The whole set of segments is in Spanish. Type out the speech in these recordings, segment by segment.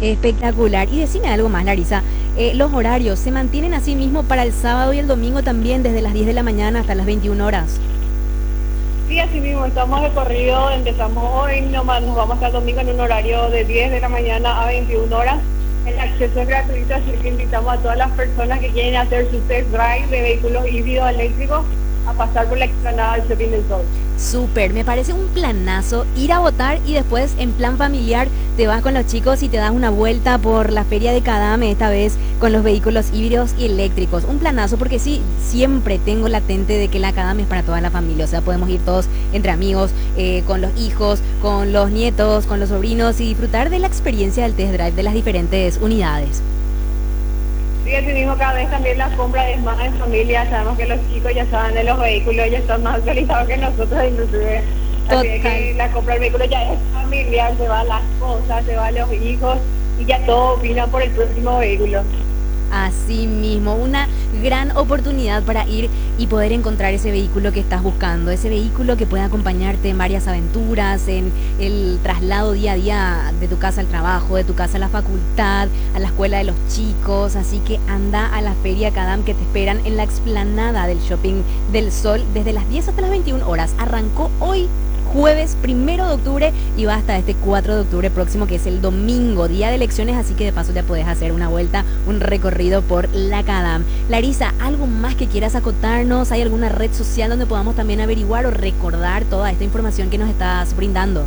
Espectacular. Y decime algo más, Larisa. Los horarios se mantienen así mismo para el sábado y el domingo también, desde las 10 de la mañana hasta las 21 horas. Sí, así mismo, estamos de corrido, empezamos hoy, nomás nos vamos hasta el domingo en un horario de 10 de la mañana a 21 horas. El acceso es gratuito, así que invitamos a todas las personas que quieren hacer su test drive de vehículos híbridos eléctricos a pasar por la explanada del Shopping del Sol. Súper, me parece un planazo ir a votar y después en plan familiar te vas con los chicos y te das una vuelta por la feria de Cadame, esta vez con los vehículos híbridos y eléctricos. Un planazo porque sí, siempre tengo latente de que la Cadame es para toda la familia, o sea, podemos ir todos entre amigos, con los hijos, con los nietos, con los sobrinos y disfrutar de la experiencia del test drive de las diferentes unidades. Sí, así mismo cada vez también la compra es más en familia, sabemos que los chicos ya saben de los vehículos, ya están más actualizados que nosotros inclusive. Así es Total. que la compra del vehículo ya es familiar, se van las cosas, se van los hijos y ya todos opinan por el próximo vehículo. Así mismo, una gran oportunidad para ir y poder encontrar ese vehículo que estás buscando, ese vehículo que pueda acompañarte en varias aventuras, en el traslado día a día de tu casa al trabajo, de tu casa a la facultad, a la escuela de los chicos. Así que anda a la Feria Cadam que te esperan en la explanada del Shopping del Sol desde las 10 hasta las 21 horas. Arrancó hoy, jueves 1 de octubre, y va hasta este 4 de octubre próximo, que es el domingo, día de elecciones, así que de paso ya podés hacer una vuelta, un recorrido por la Cadam. Larisa, ¿algo más que quieras acotarnos? ¿Hay alguna red social donde podamos también averiguar o recordar toda esta información que nos estás brindando?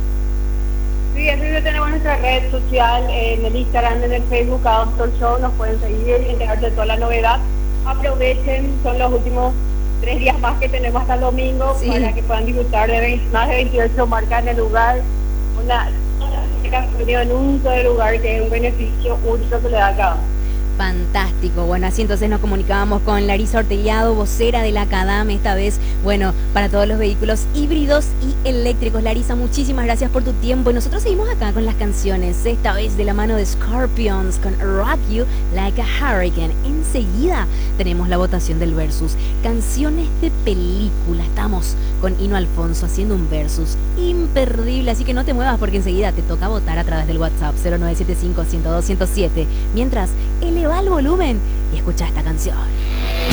Sí, así que tenemos nuestra red social, en el Instagram, en el Facebook, Cadam Store Show, nos pueden seguir y enterarse de toda la novedad. Aprovechen, son los últimos 3 días más que tenemos hasta el domingo, Sí. para que puedan disfrutar de más de 28 marcas en el lugar, una en un solo lugar, que es un beneficio único que le da a cada uno. Fantástico. Bueno, así entonces nos comunicábamos con Larisa Orteliado, vocera de la Cadam, esta vez, bueno, para todos los vehículos híbridos y eléctricos. Larisa, muchísimas gracias por tu tiempo y nosotros seguimos acá con las canciones, esta vez de la mano de Scorpions con Rock You Like a Hurricane. Enseguida tenemos la votación del versus, canciones de película. Estamos con Hino Alfonso haciendo un versus imperdible, así que no te muevas porque enseguida te toca votar a través del WhatsApp 0975 102 107. Mientras, eleva el volumen y escucha esta canción.